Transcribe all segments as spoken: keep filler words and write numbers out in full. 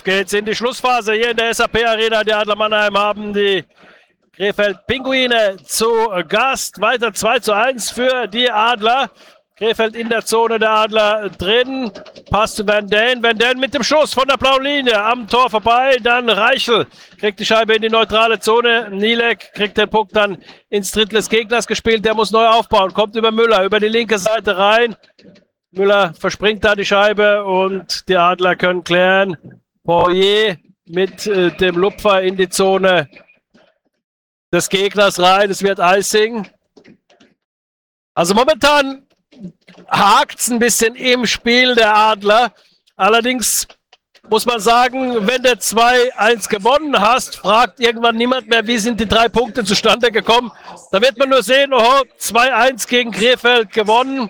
Auf geht's in die Schlussphase hier in der S A P Arena. Die Adler Mannheim haben die Krefeld Pinguine zu Gast. Weiter zwei zu eins für die Adler. Krefeld in der Zone der Adler drin. Pass zu Van Den. Van Den mit dem Schuss von der blauen Linie am Tor vorbei. Dann Reichel kriegt die Scheibe in die neutrale Zone. Nielek kriegt den Puck dann ins Drittel des Gegners gespielt. Der muss neu aufbauen. Kommt über Müller über die linke Seite rein. Müller verspringt da die Scheibe und die Adler können klären. Poirier mit äh, dem Lupfer in die Zone des Gegners rein. Es wird Icing. Also momentan hakt es ein bisschen im Spiel der Adler. Allerdings muss man sagen, wenn du zwei eins gewonnen hast, fragt irgendwann niemand mehr, wie sind die drei Punkte zustande gekommen. Da wird man nur sehen, oh, zwei eins gegen Krefeld gewonnen.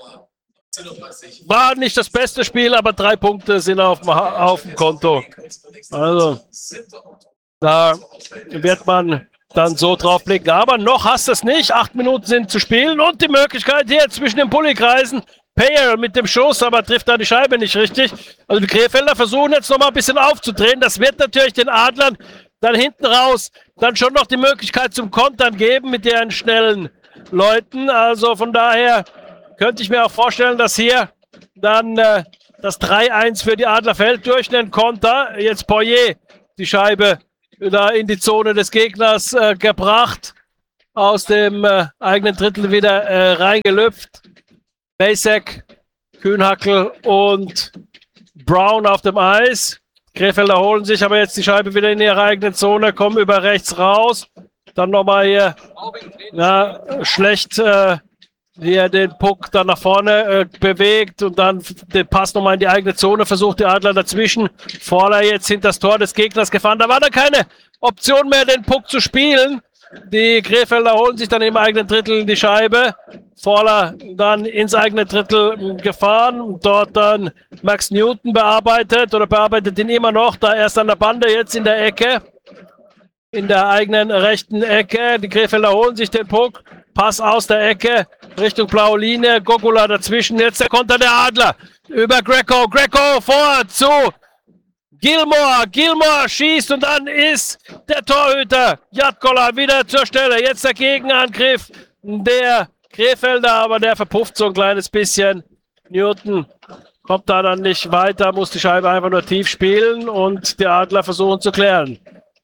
War nicht das beste Spiel, aber drei Punkte sind auf dem, auf dem Konto. Also, da wird man dann so drauf blicken. Aber noch hast du es nicht. Acht Minuten sind zu spielen und die Möglichkeit hier zwischen den Pullykreisen. Payer mit dem Schuss, aber trifft da die Scheibe nicht richtig. Also die Krefelder versuchen jetzt noch mal ein bisschen aufzudrehen. Das wird natürlich den Adlern dann hinten raus dann schon noch die Möglichkeit zum Kontern geben mit ihren schnellen Leuten. Also von daher könnte ich mir auch vorstellen, dass hier dann äh, das drei eins für die Adler fällt durch einen Konter. Jetzt Poirier die Scheibe da in die Zone des Gegners äh, gebracht. Aus dem äh, eigenen Drittel wieder äh, reingelüpft. Basek, Kühnhackel und Brown auf dem Eis. Krefelder holen sich aber jetzt die Scheibe wieder in ihre eigene Zone, kommen über rechts raus. Dann nochmal hier na, schlecht äh, hier den Puck dann nach vorne äh, bewegt und dann den Pass nochmal in die eigene Zone versucht, die Adler dazwischen. Vorler jetzt hinter das Tor des Gegners gefahren. Da war dann keine Option mehr, den Puck zu spielen. Die Krefelder holen sich dann im eigenen Drittel die Scheibe. Vorler dann ins eigene Drittel gefahren. Dort dann Max Newton bearbeitet oder bearbeitet ihn immer noch. Da erst an der Bande, jetzt in der Ecke. In der eigenen rechten Ecke. Die Krefelder holen sich den Puck. Pass aus der Ecke Richtung blaue Linie. Gogula dazwischen. Jetzt der Konter der Adler. Über Greco. Greco vor zu Gilmore. Gilmore schießt und dann ist der Torhüter Jatkola wieder zur Stelle. Jetzt der Gegenangriff der Krefelder, aber der verpufft so ein kleines bisschen. Newton kommt da dann nicht weiter, muss die Scheibe einfach nur tief spielen und die Adler versuchen zu klären.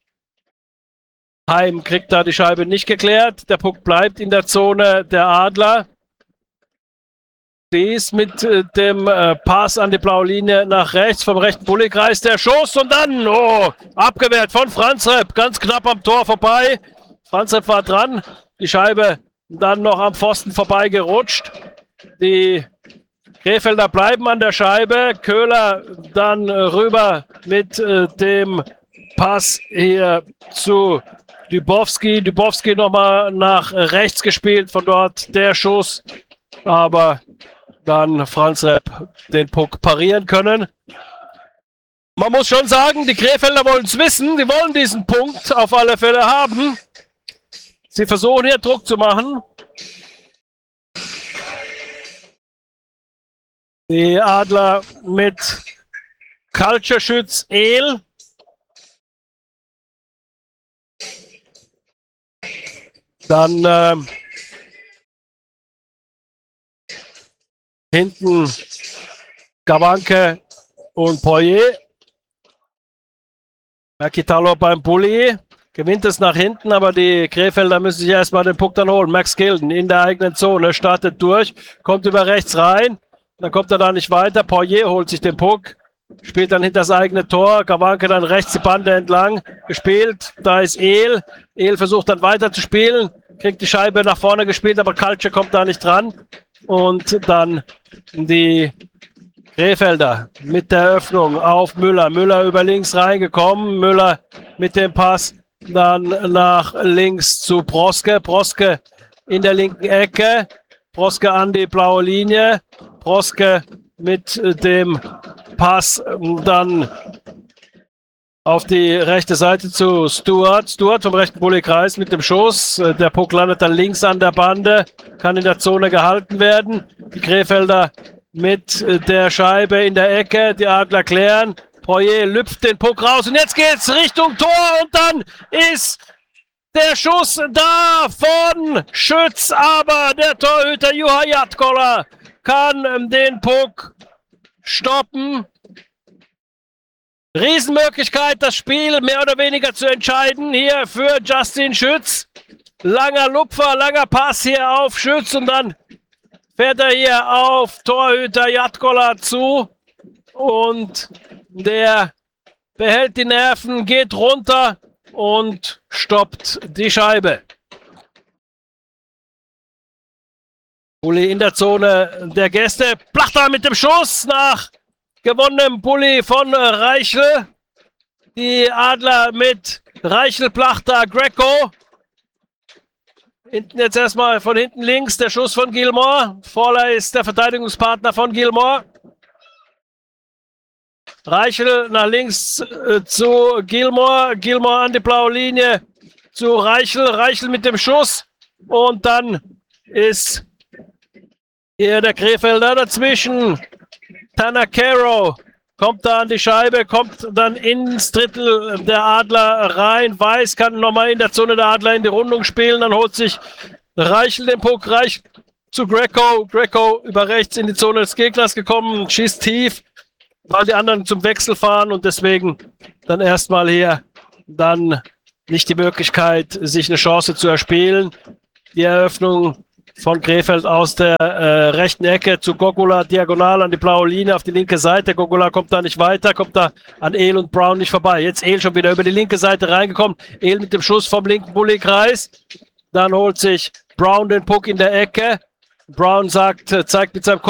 Heim kriegt da die Scheibe nicht geklärt. Der Puck bleibt in der Zone der Adler. Dies mit äh, dem äh, Pass an die blaue Linie nach rechts vom rechten Pullykreis. Der Schuss und dann, oh, abgewehrt von Franzreb. Ganz knapp am Tor vorbei. Franzreb war dran. Die Scheibe dann noch am Pfosten vorbei gerutscht. Die Krefelder bleiben an der Scheibe. Köhler dann äh, rüber mit äh, dem Pass hier zu Dubowski. Dubowski nochmal nach rechts gespielt. Von dort der Schuss. Aber dann Franzreb den Puck parieren können. Man muss schon sagen, die Krefelder wollen es wissen. Sie wollen diesen Punkt auf alle Fälle haben. Sie versuchen hier Druck zu machen. Die Adler mit Culture-Schütz Ehl. Dann ähm, hinten Gawanke und Poirier. Merkitalo beim Bulli. Gewinnt es nach hinten, aber die Krefelder müssen sich erstmal den Puck dann holen. Max Gilden in der eigenen Zone, startet durch, kommt über rechts rein. Dann kommt er da nicht weiter. Poirier holt sich den Puck, spielt dann hinter das eigene Tor. Gawanke dann rechts die Bande entlang gespielt. Da ist Ehl. Ehl versucht dann weiter zu spielen, kriegt die Scheibe nach vorne gespielt, aber Kaltsche kommt da nicht dran. Und dann die Krefelder mit der Öffnung auf Müller. Müller über links reingekommen. Müller mit dem Pass dann nach links zu Broske. Broske in der linken Ecke. Broske an die blaue Linie. Broske mit dem Pass dann auf die rechte Seite zu Stuart. Stuart vom rechten Bullykreis mit dem Schuss. Der Puck landet dann links an der Bande. Kann in der Zone gehalten werden. Die Krefelder mit der Scheibe in der Ecke. Die Adler klären. Poirier lüpft den Puck raus und jetzt geht's Richtung Tor und dann ist der Schuss da von Schütz, aber der Torhüter Juha Jatkola kann den Puck stoppen. Riesenmöglichkeit, das Spiel mehr oder weniger zu entscheiden hier für Justin Schütz. Langer Lupfer, langer Pass hier auf Schütz und dann fährt er hier auf Torhüter Jatkola zu und der behält die Nerven, geht runter und stoppt die Scheibe. Bulli in der Zone der Gäste. Plachter mit dem Schuss nach gewonnenem Bulli von Reichel. Die Adler mit Reichel, Plachter, Greco. Hinten jetzt erstmal von hinten links der Schuss von Gilmore. Fowler ist der Verteidigungspartner von Gilmore. Reichel nach links äh, zu Gilmore. Gilmore an die blaue Linie zu Reichel. Reichel mit dem Schuss. Und dann ist hier der Krefelder dazwischen. Tanakero kommt da an die Scheibe, kommt dann ins Drittel der Adler rein. Weiß kann nochmal in der Zone der Adler in die Rundung spielen. Dann holt sich Reichel den Puck, Reichel zu Greco. Greco über rechts in die Zone des Gegners gekommen, schießt tief, weil die anderen zum Wechsel fahren und deswegen dann erstmal hier dann nicht die Möglichkeit, sich eine Chance zu erspielen. Die Eröffnung von Krefeld aus der äh, rechten Ecke zu Gogula, diagonal an die blaue Linie auf die linke Seite. Gogula kommt da nicht weiter, kommt da an Ehl und Brown nicht vorbei. Jetzt Ehl schon wieder über die linke Seite reingekommen. Ehl mit dem Schuss vom linken Bulli-Kreis. Dann holt sich Brown den Puck in der Ecke. Brown sagt, zeigt mit seinem Kopf